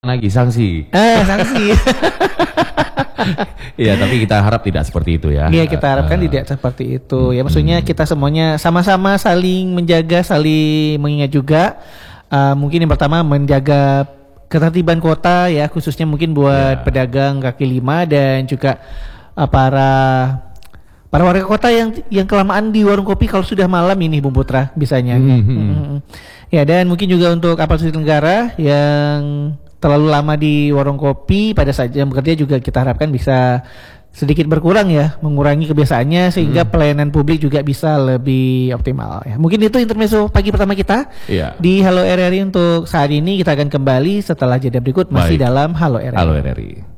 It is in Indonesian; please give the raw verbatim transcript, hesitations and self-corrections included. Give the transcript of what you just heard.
lagi sanksi. Eh, sanksi. Iya, tapi kita harap tidak seperti itu ya. Iya, kita harapkan uh, tidak seperti itu. Ya, maksudnya kita semuanya sama-sama saling menjaga, saling mengingat juga. Uh, mungkin yang pertama menjaga ketertiban kota ya, khususnya mungkin buat yeah. pedagang kaki lima dan juga uh, para para warga kota yang yang kelamaan di warung kopi kalau sudah malam ini, Bung Putra, bisanya. Mm-hmm. Mm-hmm. Ya, dan mungkin juga untuk kapal Susi Tenggara yang terlalu lama di warung kopi pada saat jam bekerja juga kita harapkan bisa sedikit berkurang ya, mengurangi kebiasaannya sehingga hmm. pelayanan publik juga bisa lebih optimal ya. Mungkin itu intermezzo pagi pertama kita yeah. di Halo R R I untuk saat ini. Kita akan kembali setelah jeda berikut masih Baik. dalam Halo R R I. Halo R R I.